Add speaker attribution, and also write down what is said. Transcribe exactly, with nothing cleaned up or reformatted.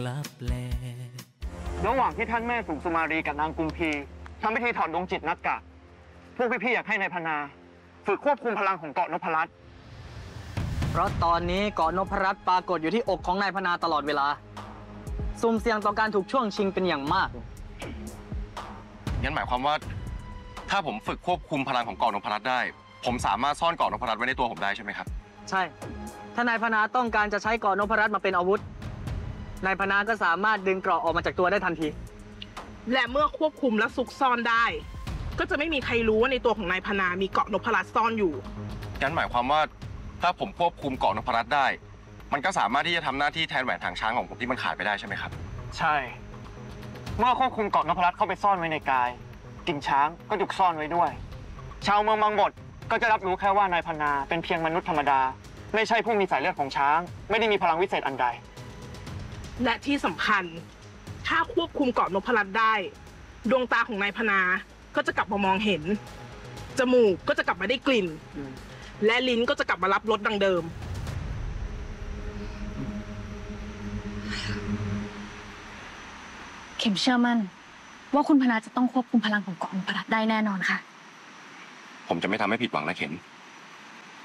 Speaker 1: ระหว่างที่ท่านแม่สุสุมารีกับนางกุมพีทำพิธีถอดดวงจิตนักกะพวกพี่ๆอยากให้นายพนาฝึกควบคุมพลังของเกาะนพรัตน์
Speaker 2: เพราะตอนนี้เกาะนพรัตน์ปรากฏอยู่ที่อกของนายพนาตลอดเวลาสุ่มเสี่ยงต่อการถูกช่วงชิงเป็นอย่างมาก
Speaker 3: งั้นหมายความว่าถ้าผมฝึกควบคุมพลังของเกาะนพรัตน์ได้ผมสามารถซ่อนเกาะนพรัตน์ไว้ในตัวผมได้ใช่ไหมครับ
Speaker 2: ใช่ถ้านายพนาต้องการจะใช้เกาะนพรัตน์มาเป็นอาวุธนายพนาก็สามารถดึงเกราะออกมาจากตัวได้ทันที
Speaker 4: และเมื่อควบคุมและซุกซ่อนได้ก็จะไม่มีใครรู้ว่าในตัวของนายพนามีเกาะนพรัตน์ซ่อนอยู่
Speaker 3: งั้นหมายความว่าถ้าผมควบคุมเกาะนพรัตน์ได้มันก็สามารถที่จะทำหน้าที่แทนแหวนทางช้างของผมที่มันขาดไปได้ใช่ไหมครับ
Speaker 1: ใช่เมื่อควบคุมเกาะนพรัตน์เข้าไปซ่อนไว้ในกายกิ่งช้างก็ถูกซ่อนไว้ด้วยชาวเมืองบางบทก็จะรับรู้แค่ว่านายพนาเป็นเพียงมนุษย์ธรรมดาไม่ใช่ผู้มีสายเลือดของช้างไม่ได้มีพลังวิเศษอันใด
Speaker 4: และที่สำคัญถ้าควบคุมเกาะนพรัตน์ได้ดวงตาของนายพนาก็จะกลับมามองเห็นจมูกก็จะกลับมาได้กลิ่นและลิ้นก็จะกลับมารับรสดังเดิม
Speaker 5: เข็มเชื่อมั่นว่าคุณพนาจะต้องควบคุมพลังของเกาะนพรัตน์ได้แน่นอนค่ะ
Speaker 3: ผมจะไม่ทำให้ผิดหวังนะเข็ม